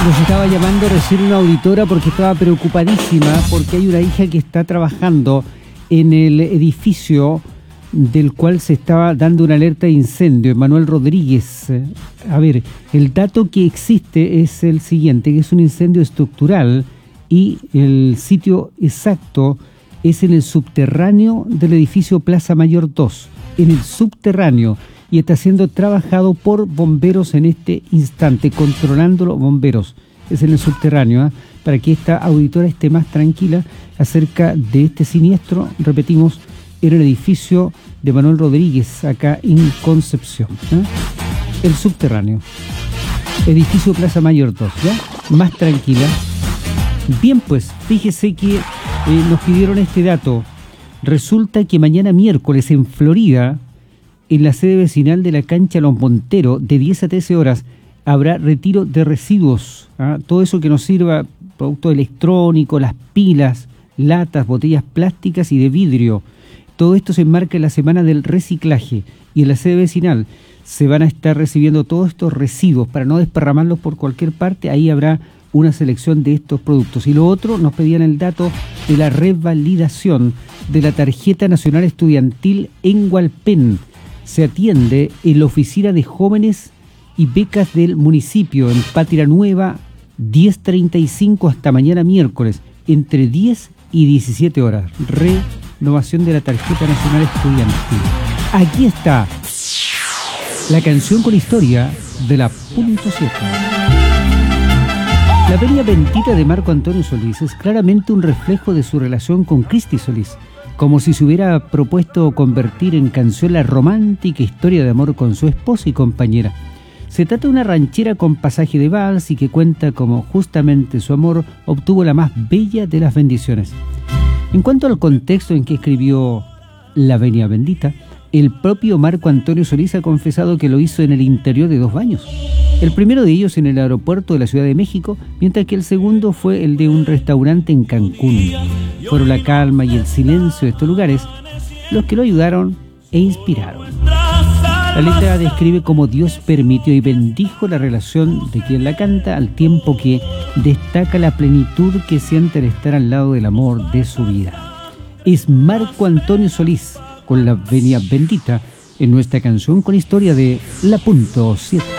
Nos estaba llamando recién una auditora porque estaba preocupadísima porque hay una hija que está trabajando en el edificio del cual se estaba dando una alerta de incendio, Manuel Rodríguez. A ver, el dato que existe es el siguiente, que es un incendio estructural y el sitio exacto es en el subterráneo del edificio Plaza Mayor 2, en el subterráneo, y está siendo trabajado por bomberos en este instante, controlándolo bomberos. Es en el subterráneo, para que esta auditora esté más tranquila acerca de este siniestro. Repetimos, en el edificio de Manuel Rodríguez, acá en Concepción. El subterráneo. Edificio Plaza Mayor 2, ¿ya? Más tranquila. Bien, pues, fíjese que nos pidieron este dato. Resulta que mañana miércoles en Florida, en la sede vecinal de la cancha Los Monteros, de 10 a 13 horas, habrá retiro de residuos. Todo eso que nos sirva, producto electrónico, las pilas, latas, botellas plásticas y de vidrio. Todo esto se enmarca en la semana del reciclaje, y en la sede vecinal se van a estar recibiendo todos estos residuos para no desparramarlos por cualquier parte. Ahí habrá una selección de estos productos. Y lo otro, nos pedían el dato de la revalidación de la tarjeta nacional estudiantil en Hualpén. Se atiende en la oficina de jóvenes y becas del municipio, en Patria Nueva, 10:35 hasta mañana miércoles, entre 10 y 17 horas. Renovación de la tarjeta nacional estudiantil. Aquí está la canción con historia de la punto 7. La venia bendita de Marco Antonio Solís es claramente un reflejo de su relación con Cristi Solís, como si se hubiera propuesto convertir en canción la romántica historia de amor con su esposa y compañera. Se trata de una ranchera con pasaje de vals y que cuenta cómo justamente su amor obtuvo la más bella de las bendiciones. En cuanto al contexto en que escribió La venia bendita, el propio Marco Antonio Solís ha confesado que lo hizo en el interior de 2 baños. El primero de ellos en el aeropuerto de la Ciudad de México, mientras que el segundo fue el de un restaurante en Cancún. Fueron la calma y el silencio de estos lugares los que lo ayudaron e inspiraron. La letra describe cómo Dios permitió y bendijo la relación de quien la canta, al tiempo que destaca la plenitud que siente al estar al lado del amor de su vida. Es Marco Antonio Solís con La venia bendita en nuestra canción con historia de la punto 7.